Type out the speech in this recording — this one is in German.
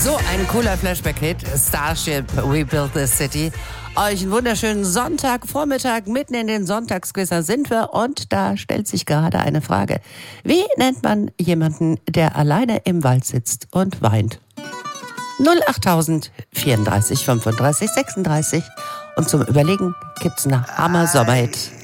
So ein cooler Flashback-Hit, Starship, We Built This City. Euch einen wunderschönen Sonntagvormittag, mitten in den Sonntagsquizer sind wir und da stellt sich gerade eine Frage. Wie nennt man jemanden, der alleine im Wald sitzt und weint? 08000 34 35 36 und zum Überlegen gibt's eine Hammer-Sommerhit.